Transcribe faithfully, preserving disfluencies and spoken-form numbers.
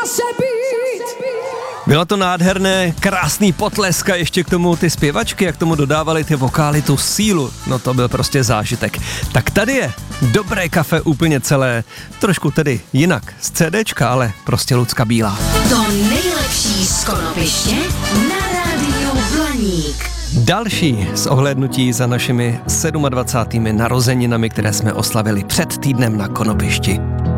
zase být. Bylo to nádherné, krásný potlesk a ještě k tomu ty zpěvačky, jak tomu dodávali ty vokály, tu sílu, no to byl prostě zážitek. Tak tady je Dobré kafe úplně celé, trošku tedy jinak, z CDčka, ale prostě Lucka Bílá. To nejlepší z Konopiště na rádiu Blaník. Další z ohlédnutí za našimi dvacátými sedmými narozeninami, které jsme oslavili před týdnem na Konopišti.